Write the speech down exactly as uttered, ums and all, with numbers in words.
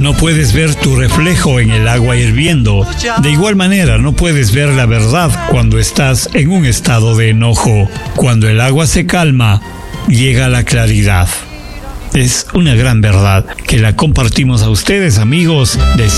No puedes ver tu reflejo en el agua hirviendo. De igual manera, no puedes ver la verdad cuando estás en un estado de enojo. Cuando el agua se calma, llega la claridad. Es una gran verdad que la compartimos a ustedes, amigos de